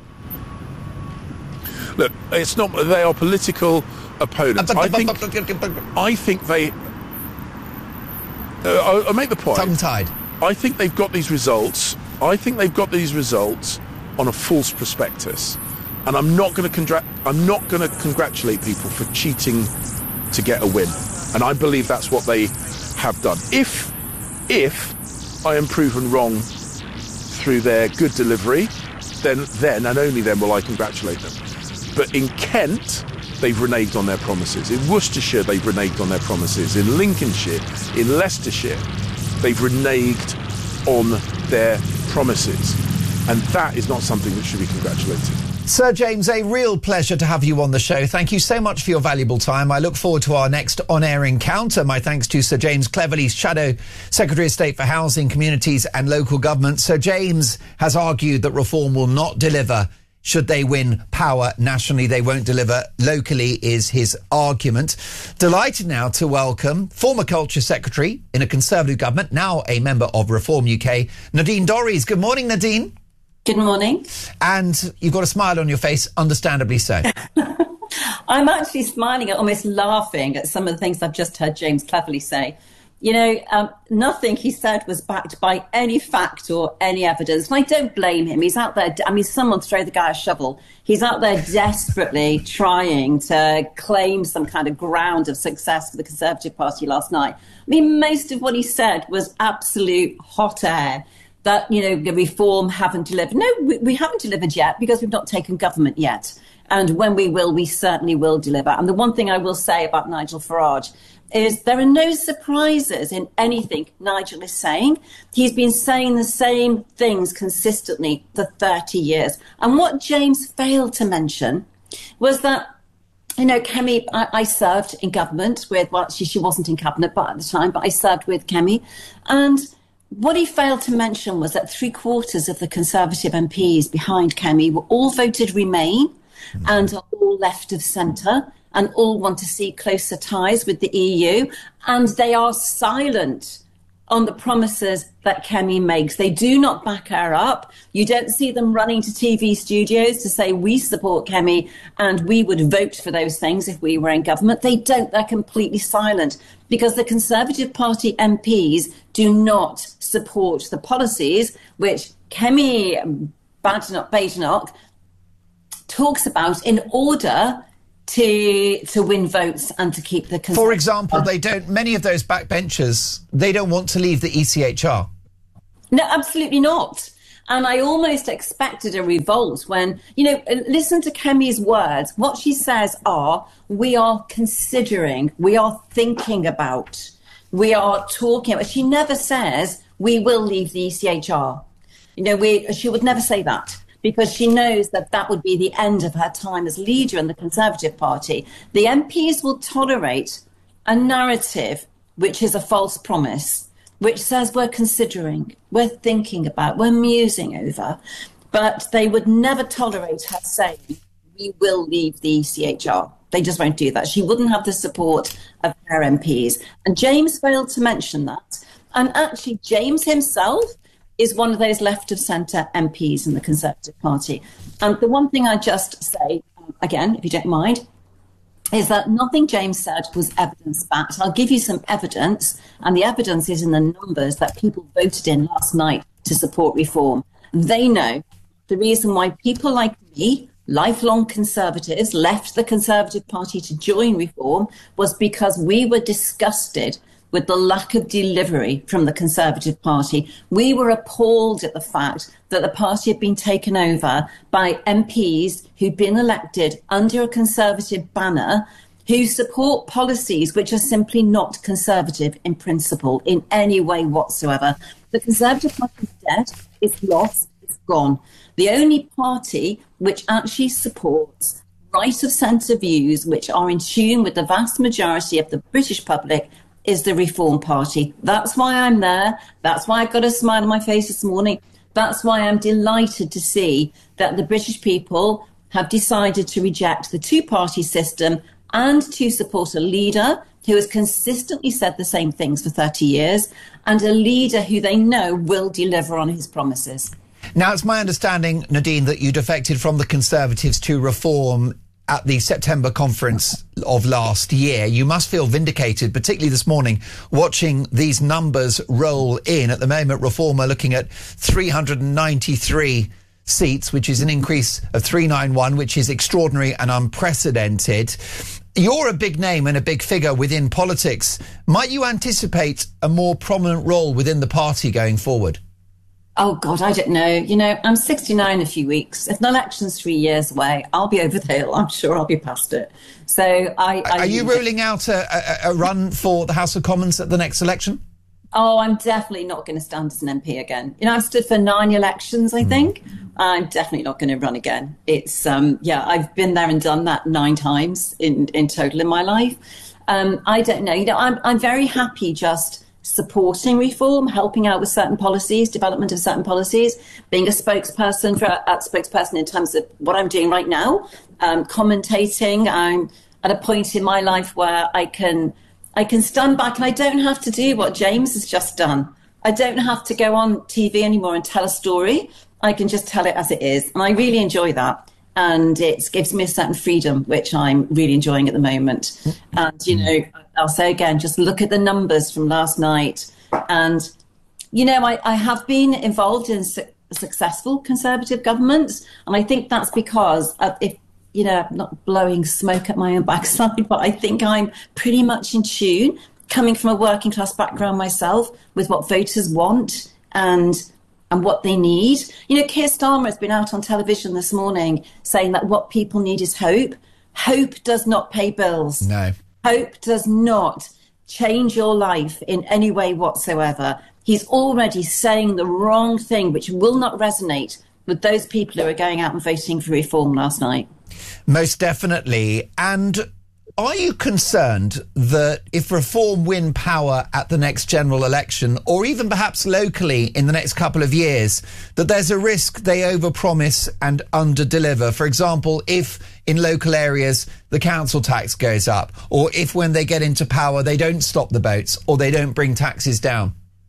Look, it's not. They are political opponents. I think they. I'll make the point. Tongue-tied. I think they've got these results. I think they've got these results on a false prospectus, and I'm not going to congratulate people for cheating to get a win. And I believe that's what they have done. If I am proven wrong through their good delivery, then and only then will I congratulate them. But in Kent, they've reneged on their promises. In Worcestershire, they've reneged on their promises. In Lincolnshire, in Leicestershire, they've reneged on their promises. And that is not something that should be congratulated. Sir James, a real pleasure to have you on the show. Thank you so much for your valuable time. I look forward to our next on-air encounter. My thanks to Sir James Cleverly, Shadow Secretary of State for Housing, Communities and Local Government. Sir James has argued that Reform will not deliver should they win power nationally. They won't deliver locally, is his argument. Delighted now to welcome former Culture Secretary in a Conservative government, now a member of Reform UK, Nadine Dorries. Good morning, Nadine. Good morning. And you've got a smile on your face, understandably so. I'm actually smiling, almost laughing at some of the things I've just heard James Cleverly say. You know, nothing he said was backed by any fact or any evidence. And I don't blame him. He's out there. I mean, someone throw the guy a shovel. He's out there desperately trying to claim some kind of ground of success for the Conservative Party last night. I mean, most of what he said was absolute hot air. That, you know, the Reform haven't delivered. No, we haven't delivered yet because we've not taken government yet. And when we will, we certainly will deliver. And the one thing I will say about Nigel Farage is there are no surprises in anything Nigel is saying. He's been saying the same things consistently for 30 years. And what James failed to mention was that, you know, Kemi, I served in government with, well, she wasn't in cabinet but at the time, but I served with Kemi. And what he failed to mention was that 3/4 of the Conservative MPs behind Kemi were all voted Remain and are all left of centre and all want to see closer ties with the EU. And they are silent on the promises that Kemi makes. They do not back her up. You don't see them running to TV studios to say, we support Kemi and we would vote for those things if we were in government. They don't. They're completely silent because the Conservative Party MPs do not support the policies which Kemi Badenoch talks about in order to win votes and to keep the... For example, many of those backbenchers, they don't want to leave the ECHR. No, absolutely not. And I almost expected a revolt when, listen to Kemi's words. What she says are, we are considering, we are thinking about, we are talking about. She never says, we will leave the ECHR. She would never say that, because she knows that would be the end of her time as leader in the Conservative Party. The MPs will tolerate a narrative which is a false promise, which says we're considering, we're thinking about, we're musing over, but they would never tolerate her saying, we will leave the ECHR. They just won't do that. She wouldn't have the support of her MPs. And James failed to mention that. And actually, James himself is one of those left-of-centre MPs in the Conservative Party. And the one thing I just say, again, if you don't mind, is that nothing James said was evidence-backed. I'll give you some evidence, and the evidence is in the numbers that people voted in last night to support reform. They know the reason why people like me, lifelong Conservatives, left the Conservative Party to join reform was because we were disgusted with the lack of delivery from the Conservative Party. We were appalled at the fact that the party had been taken over by MPs who'd been elected under a Conservative banner, who support policies which are simply not Conservative in principle in any way whatsoever. The Conservative Party is dead, it's lost, it's gone. The only party which actually supports right-of-centre views which are in tune with the vast majority of the British public is the Reform Party. That's why I'm there. That's why I've got a smile on my face this morning. That's why I'm delighted to see that the British people have decided to reject the two-party system and to support a leader who has consistently said the same things for 30 years and a leader who they know will deliver on his promises. Now, it's my understanding, Nadine, that you defected from the Conservatives to Reform at the September conference of last year. You must feel vindicated, particularly this morning, watching these numbers roll in. At the moment, Reform are looking at 393 seats, which is an increase of 391, which is extraordinary and unprecedented. You're a big name and a big figure within politics. Might you anticipate a more prominent role within the party going forward? Oh, God, I don't know. I'm 69 in a few weeks. If the election's 3 years away, I'll be over the hill. I'm sure I'll be past it. So Are you ruling out a run for the House of Commons at the next election? Oh, I'm definitely not going to stand as an MP again. I've stood for 9 elections, I think. I'm definitely not going to run again. It's, I've been there and done that 9 times in total in my life. I don't know. I'm very happy just supporting reform, helping out with certain policies, development of certain policies, being a spokesperson in terms of what I'm doing right now, commentating. I'm at a point in my life where I can stand back and I don't have to do what James has just done. I don't have to go on TV anymore and tell a story. I can just tell it as it is. And I really enjoy that. And it gives me a certain freedom, which I'm really enjoying at the moment. And, I'll say again, just look at the numbers from last night. And, I have been involved in successful Conservative governments. And I think that's because I'm not blowing smoke at my own backside, but I think I'm pretty much in tune, coming from a working class background myself, with what voters want and what they need. Keir Starmer has been out on television this morning saying that what people need is hope. Hope does not pay bills. No. Hope does not change your life in any way whatsoever. He's already saying the wrong thing, which will not resonate with those people who are going out and voting for reform last night. Most definitely. And are you concerned that if Reform win power at the next general election, or even perhaps locally in the next couple of years, that there's a risk they overpromise and underdeliver? For example, if in local areas the council tax goes up, or if when they get into power they don't stop the boats or they don't bring taxes down?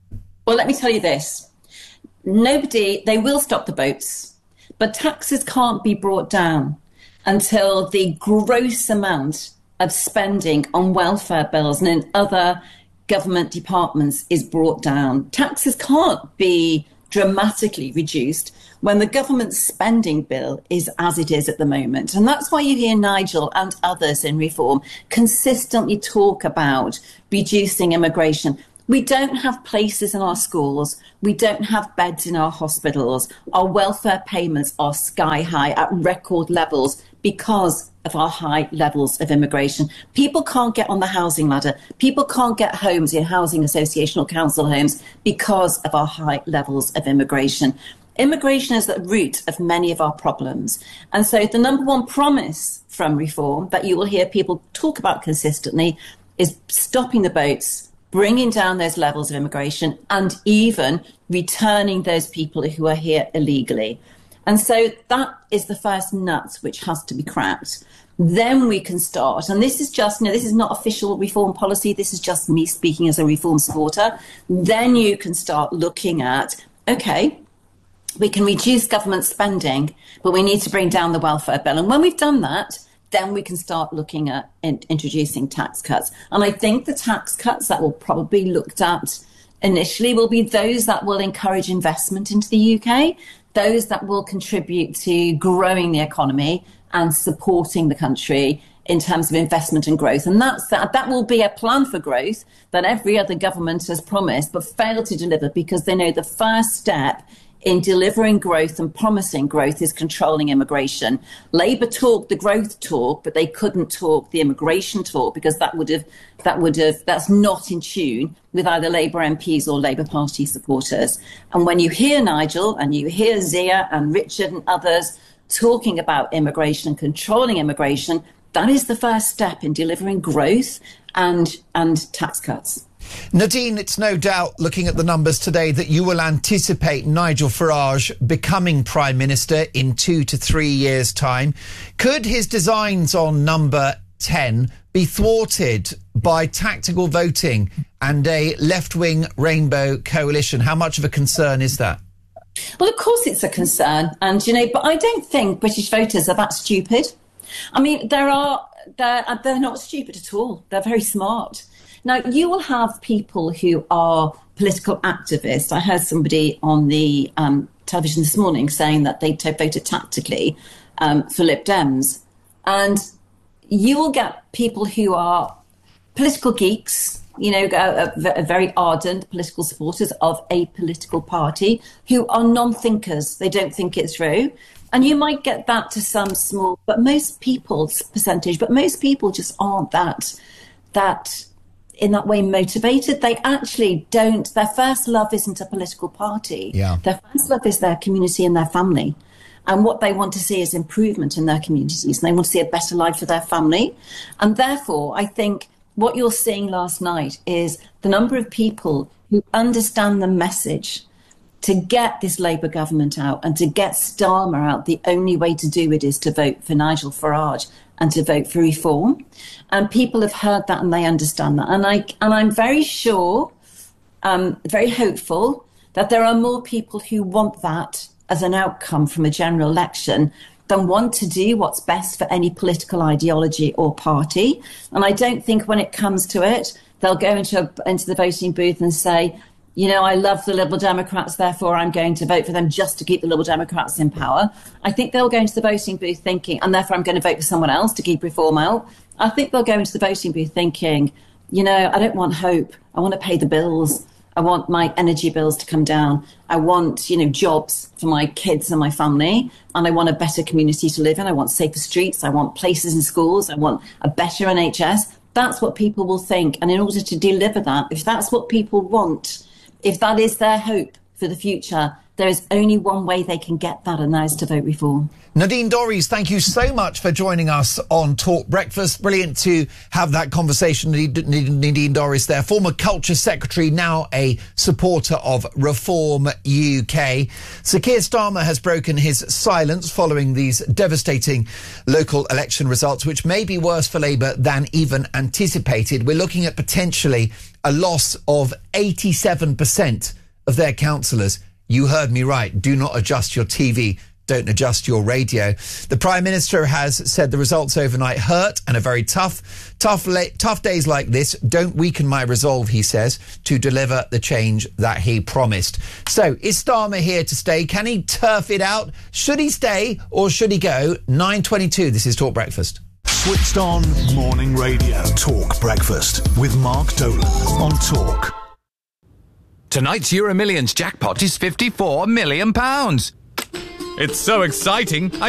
Well, let me tell you this. They will stop the boats, but taxes can't be brought down until the gross amount of spending on welfare bills and in other government departments is brought down. Taxes can't be dramatically reduced when the government spending bill is as it is at the moment. And that's why you hear Nigel and others in Reform consistently talk about reducing immigration. We don't have places in our schools. We don't have beds in our hospitals. Our welfare payments are sky high at record levels because of our high levels of immigration. People can't get on the housing ladder. People can't get homes in housing association or council homes because of our high levels of immigration. Immigration is the root of many of our problems. And so the number one promise from Reform that you will hear people talk about consistently is stopping the boats, bringing down those levels of immigration, and even returning those people who are here illegally. And so that is the first nut which has to be cracked. Then we can start. And this is just, this is not official Reform policy. This is just me speaking as a Reform supporter. Then you can start looking at, okay, we can reduce government spending, but we need to bring down the welfare bill. And when we've done that, then we can start looking at introducing tax cuts. And I think the tax cuts that will probably be looked at initially will be those that will encourage investment into the UK, those that will contribute to growing the economy and supporting the country in terms of investment and growth. And that will be a plan for growth that every other government has promised but failed to deliver, because they know the first step in delivering growth and promising growth is controlling immigration. Labour talked the growth talk, but they couldn't talk the immigration talk, because that's not in tune with either Labour MPs or Labour Party supporters. And when you hear Nigel and you hear Zia and Richard and others talking about immigration and controlling immigration, that is the first step in delivering growth and tax cuts. Nadine, it's no doubt, looking at the numbers today, that you will anticipate Nigel Farage becoming Prime Minister in 2 to 3 years' time. Could his designs on number 10 be thwarted by tactical voting and a left-wing rainbow coalition? How much of a concern is that? Well, of course it's a concern. And, but I don't think British voters are that stupid. I mean, they're not stupid at all. They're very smart. Now, you will have people who are political activists. I heard somebody on the television this morning saying that they voted tactically for Lib Dems. And you will get people who are political geeks, very ardent political supporters of a political party, who are non-thinkers. They don't think it through. And you might get that to some small, but most people's percentage, but most people just aren't that in that way motivated. They actually don't. Their first love isn't a political party. Yeah. Their first love is their community and their family. And what they want to see is improvement in their communities. And they want to see a better life for their family. And therefore, I think what you're seeing last night is the number of people who understand the message to get this Labour government out and to get Starmer out. The only way to do it is to vote for Nigel Farage and to vote for Reform. And people have heard that and they understand that. And I'm very sure, very hopeful, that there are more people who want that as an outcome from a general election than want to do what's best for any political ideology or party. And I don't think when it comes to it, they'll go into the voting booth and say, I love the Liberal Democrats, therefore I'm going to vote for them just to keep the Liberal Democrats in power. I think they'll go into the voting booth thinking, and therefore I'm going to vote for someone else to keep Reform out. I think they'll go into the voting booth thinking, I don't want hope. I want to pay the bills. I want my energy bills to come down. I want, jobs for my kids and my family. And I want a better community to live in. I want safer streets. I want places in schools. I want a better NHS. That's what people will think. And in order to deliver that, if that's what people want, if that is their hope for the future, there is only one way they can get that, and that is to vote Reform. Nadine Dorries, thank you so much for joining us on Talk Breakfast. Brilliant to have that conversation. Nadine Dorries there, former Culture Secretary, now a supporter of Reform UK. Sir Keir Starmer has broken his silence following these devastating local election results, which may be worse for Labour than even anticipated. We're looking at potentially a loss of 87% of their councillors. You heard me right. Do not adjust your TV. Don't adjust your radio. The Prime Minister has said the results overnight hurt and are very tough. Tough days like this don't weaken my resolve, he says, to deliver the change that he promised. So, is Starmer here to stay? Can he turf it out? Should he stay or should he go? 9:22. This is Talk Breakfast. Switched on morning radio. Talk Breakfast with Mark Dolan on Talk. Tonight's Euro Millions jackpot is £54 million. It's so exciting,